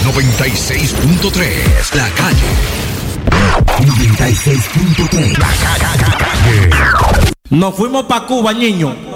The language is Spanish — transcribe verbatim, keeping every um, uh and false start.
noventa y seis punto tres, La Calle. noventa y seis punto tres, La Calle. Nos fuimos pa' Cuba, niño.